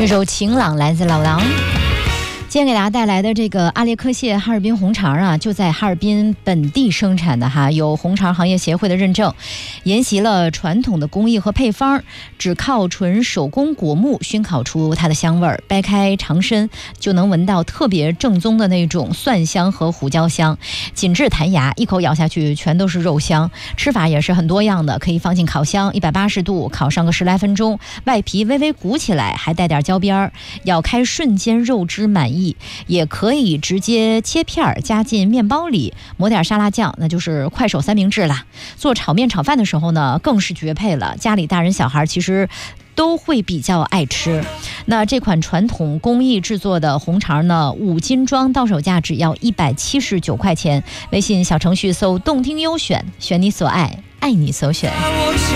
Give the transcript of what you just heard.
这首《晴朗》来自老狼。今天给大家带来的这个阿列克谢哈尔滨红肠啊，就在哈尔滨本地生产的哈，有红肠行业协会的认证，沿袭了传统的工艺和配方，只靠纯手工果木熏烤出它的香味儿，掰开肠身就能闻到特别正宗的那种蒜香和胡椒香，紧致弹牙，一口咬下去全都是肉香。吃法也是很多样的，可以放进烤箱180度烤上个10来分钟，外皮微微鼓起来，还带点焦边儿，咬开瞬间肉汁满溢。也可以直接切片加进面包里，抹点沙拉酱，那就是快手三明治啦。做炒面炒饭的时候呢，更是绝配了，家里大人小孩其实都会比较爱吃。那这款传统工艺制作的红肠呢，5斤装到手价只要179块钱。微信小程序搜动听优选，选你所爱，爱你所选。